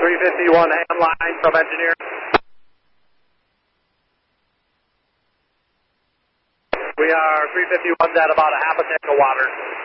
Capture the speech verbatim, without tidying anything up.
three fifty-one hand line from engineer. We are three fifty-one at about a half a tank of water.